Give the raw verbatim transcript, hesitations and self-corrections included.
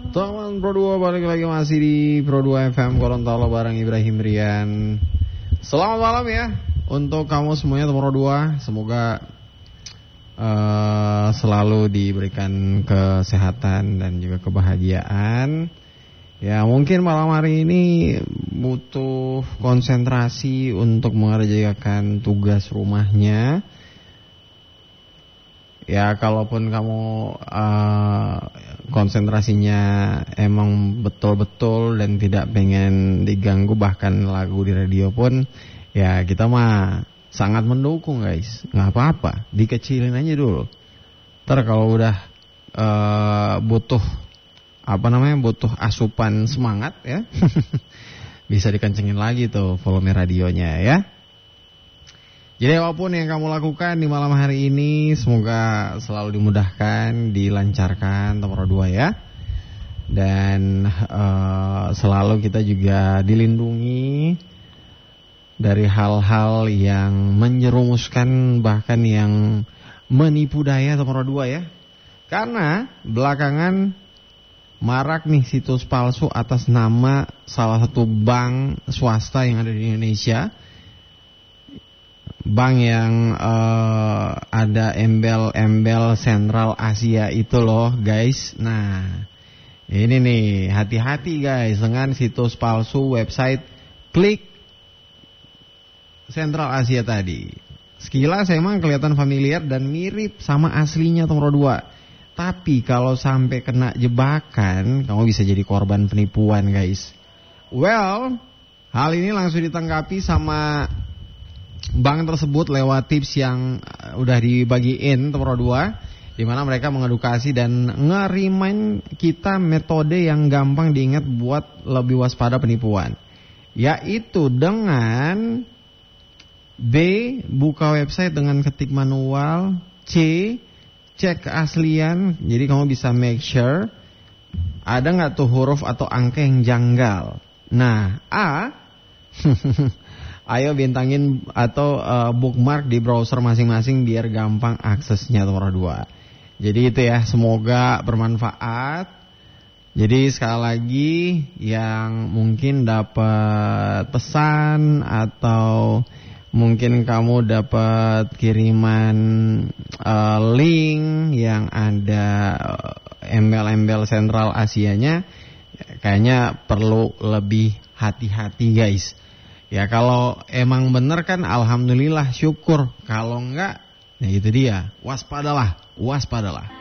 Teman Pro dua balik lagi masih di Pro dua F M Gorontalo bareng Ibrahim Rian. Selamat malam ya untuk kamu semuanya teman Pro dua. Semoga uh, selalu diberikan kesehatan dan juga kebahagiaan. Ya mungkin malam hari ini butuh konsentrasi untuk mengerjakan tugas rumahnya. Ya kalaupun kamu uh, konsentrasinya emang betul-betul dan tidak pengen diganggu bahkan lagu di radio pun, ya kita mah sangat mendukung guys. Nggak apa-apa, dikecilin aja dulu. Ntar kalau udah uh, butuh apa namanya butuh asupan semangat ya, bisa dikencengin lagi tuh volume radionya ya. Jadi apapun yang kamu lakukan di malam hari ini, semoga selalu dimudahkan, dilancarkan nomor dua ya. Dan uh, selalu kita juga dilindungi dari hal-hal yang menjerumuskan, bahkan yang menipu daya nomor dua ya. Karena belakangan marak nih situs palsu atas nama salah satu bank swasta yang ada di Indonesia. Bank yang uh, ada embel-embel Sentral Asia itu loh guys. Nah ini nih, hati-hati guys dengan situs palsu website klik Sentral Asia tadi. Sekilas emang kelihatan familiar dan mirip sama aslinya nomor dua. Tapi kalau sampai kena jebakan, kamu bisa jadi korban penipuan guys. Well, hal ini langsung ditanggapi sama bank tersebut lewat tips yang udah dibagiin nomor dua, di mana mereka mengedukasi dan ngerimain kita metode yang gampang diingat buat lebih waspada penipuan, yaitu dengan B. buka website dengan ketik manual, C. cek keaslian, jadi kamu bisa make sure ada nggak tuh huruf atau angka yang janggal. Nah, A. ayo bintangin atau uh, bookmark di browser masing-masing biar gampang aksesnya nomor dua. Jadi itu ya, semoga bermanfaat. Jadi sekali lagi yang mungkin dapat pesan atau mungkin kamu dapat kiriman uh, link yang ada embel-embel Sentral Asianya, kayaknya perlu lebih hati-hati guys. Ya kalau emang bener kan alhamdulillah syukur, kalau enggak ya itu dia, waspadalah, waspadalah.